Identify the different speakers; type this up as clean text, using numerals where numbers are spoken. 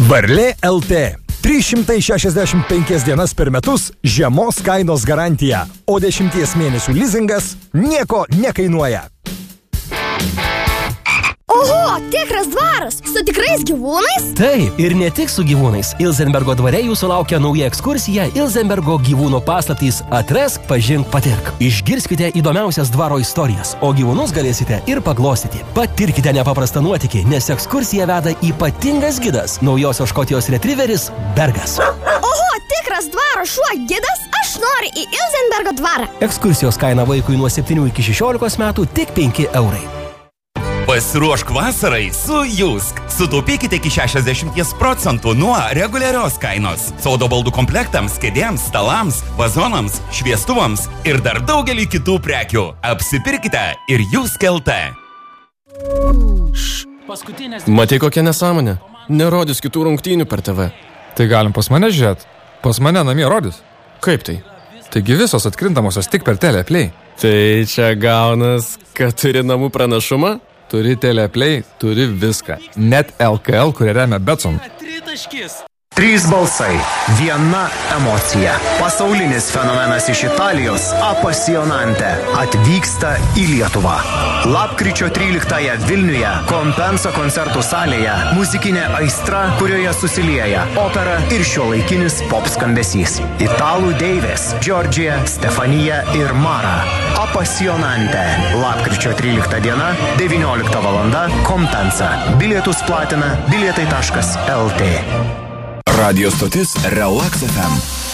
Speaker 1: Varlė LT. 365 dienas per metus žiemos kainos garantija, o 10 mėnesių lizingas nieko nekainuoja.
Speaker 2: Oho, tikras dvaras, su tikrais gyvūnais?
Speaker 3: Taip, ir ne tik su gyvūnais. Ilzenbergo dvare jūsų laukia nauja ekskursija Ilzenbergo gyvūnų paslaptys Atrask, pažink, patirk. Išgirskite įdomiausias dvaro istorijas, o gyvūnus galėsite ir paglostyti. Patirkite nepaprastą nuotykį, nes ekskursiją veda ypatingas gidas, naujosios Škotijos retrieveris Bergas.
Speaker 2: Oho, tikras dvaro šuo gidas? Aš noriu į Ilzenbergo dvarą.
Speaker 3: Ekskursijos kaina vaikui nuo 7 iki 16 metų tik 5 eurai.
Speaker 4: Pasiruošk vasarai su Jusk. Sutaupykite iki 60% nuo reguliarios kainos. Sodo baldų komplektams, kėdėms, stalams, vazonams, šviestuvams ir dar daugelį kitų prekių. Apsipirkite ir Jusk LT.
Speaker 5: Matai kokia nesąmonė? Nerodys kitų rungtynių per TV.
Speaker 6: Tai galim pas mane žiūrėt. Pas mane namie rodys.
Speaker 5: Kaip tai?
Speaker 6: Taigi visos atkrintamosios tik per Teleplay.
Speaker 5: Tai čia gaunas, kad turi namų pranašumą?
Speaker 6: Turi Teleplay, turi viską. Net LKL, kurie remia Betson.
Speaker 7: 3 balsai, 1 emocija. Pasaulinis fenomenas iš Italijos, Apassionante, atvyksta į Lietuvą. Lapkričio 13-ąją Vilniuje, Compensa koncertų salėje, muzikinė aistra, kurioje susilieja opera ir šiuolaikinis pop skambesys. Italų deivės Giorgia, Stefanija ir Mara. Apassionante. Lapkričio 13 diena, 19 valanda, Compensa. Bilietus platina bilietai.lt.
Speaker 8: Radio stotis Relax FM.